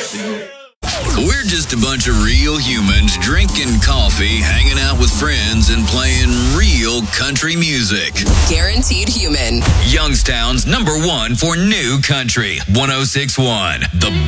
We're just a bunch of real humans drinking coffee, hanging out with friends, and playing real country music. Guaranteed Human. Youngstown's #1 for new country. 106.1. The